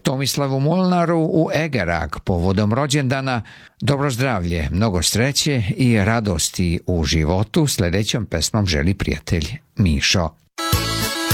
Tomislavu Molnaru u Egerak povodom rođendana dobro zdravlje, mnogo sreće i radosti u životu. Sljedećom pesmom želi prijatelj Mišo.